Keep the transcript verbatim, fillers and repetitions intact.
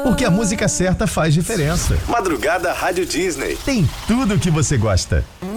Porque a música certa faz diferença. Madrugada Rádio Disney. Tem tudo o que você gosta.